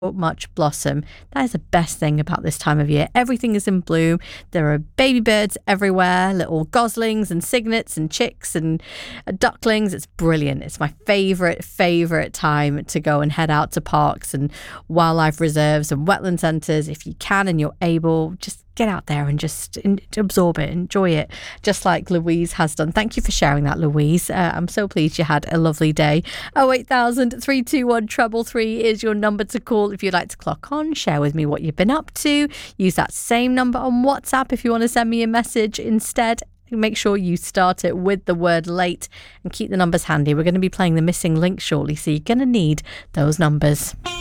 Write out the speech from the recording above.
much blossom. That is the best thing about this time of year. Everything is in bloom. There are baby birds everywhere, little goslings and cygnets and chicks and ducklings. It's brilliant. It's my favorite time to go and head out to parks and wildlife reserves and wetland centres. If you can and you're able, just get out there and just absorb it, enjoy it, just like Louise has done. Thank you for sharing that, Louise. I'm so pleased you had a lovely day. 08000 321 333 is your number to call if you'd like to clock on, share with me what you've been up to. Use that same number on WhatsApp if you want to send me a message instead. Make sure you start it with the word late and keep the numbers handy. We're going to be playing the missing link shortly, so you're going to need those numbers.